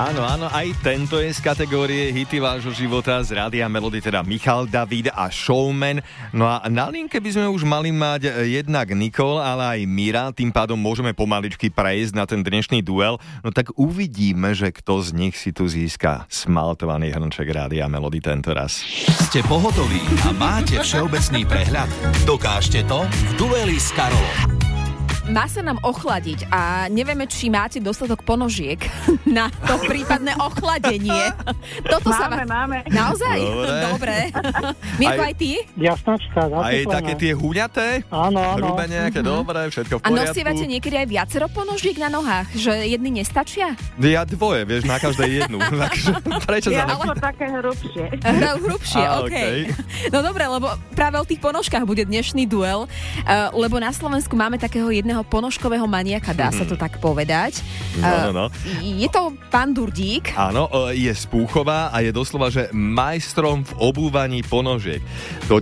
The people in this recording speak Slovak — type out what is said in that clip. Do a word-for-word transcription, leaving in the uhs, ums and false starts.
Áno, áno, aj tento je z kategórie hity vášho života z Rádia Melody, teda Michal David a Showman. No a na linke by sme už mali mať jednak Nicole, ale aj Mira, tým pádom môžeme pomaličky prejsť na ten dnešný duel. No tak uvidíme, že kto z nich si tu získa smaltovaný hrnček Rádia Melody tento raz. Ste pohotoví a máte všeobecný prehľad? Dokážte to v dueli s Karolom. Má sa nám ochladiť a nevieme, či máte dostatok ponožiek na to prípadné ochladenie. Toto máme, sa má... máme. Naozaj? Dobre. Dobre. Mirko, aj, aj ty? Jasnačka, Aj také tie huňaté? Áno, áno. Hrubé nejaké, mm-hmm. Dobre, všetko v A poriadku. nosívate niekedy aj viacero ponožiek na nohách? Že jedny nestačia? Ja dvoje, vieš, na každej jednu. Takže prečo Ja sa... alebo také hrubšie. Hrajú hrubšie, Á, OK. okej. No dobre, lebo práve o tých ponožkách bude dnešný duel, uh, lebo na Slovensku máme takého jedného ponožkového maniaka, dá sa to tak povedať. No, no, no. Uh, je to pán Durdík. Áno, je z Púchova a je doslova, že majstrom v obúvaní ponožiek. To